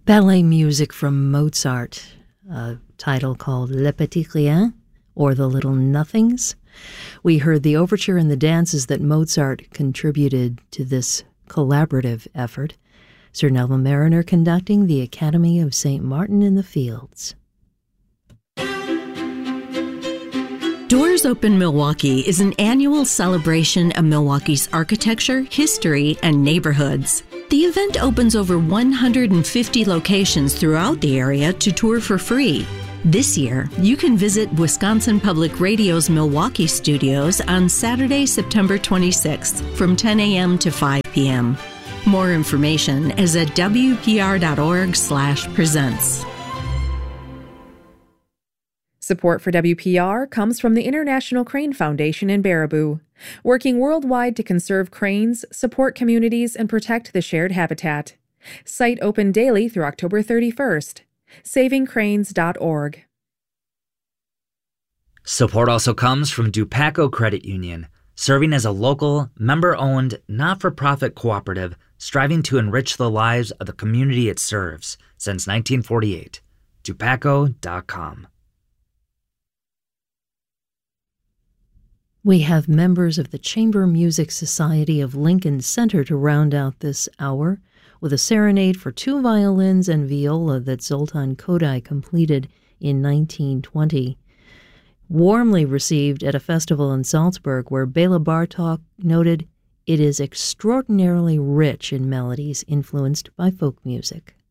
Ballet music from Mozart, a title called Le Petit Rien, or The Little Nothings. We heard the overture and the dances that Mozart contributed to this collaborative effort. Sir Neville Marriner conducting the Academy of St. Martin in the Fields. Doors Open Milwaukee is an annual celebration of Milwaukee's architecture, history, and neighborhoods. The event opens over 150 locations throughout the area to tour for free. This year, you can visit Wisconsin Public Radio's Milwaukee studios on Saturday, September 26th from 10 a.m. to 5 p.m. More information is at wpr.org/presents. Support for WPR comes from the International Crane Foundation in Baraboo, working worldwide to conserve cranes, support communities, and protect the shared habitat. Site open daily through October 31st. SavingCranes.org. Support also comes from Dupaco Credit Union, serving as a local, member-owned, not-for-profit cooperative striving to enrich the lives of the community it serves since 1948. Dupaco.com. We have members of the Chamber Music Society of Lincoln Center to round out this hour with a serenade for 2 violins and viola that Zoltan Kodály completed in 1920. Warmly received at a festival in Salzburg where Béla Bartók noted, "It is extraordinarily rich in melodies influenced by folk music."